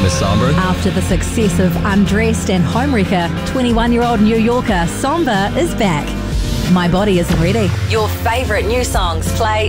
name is Samba. After the success of Undressed and Homewrecker, 21-year-old New Yorker Samba is back. My Body Isn't Ready. Your favourite new songs play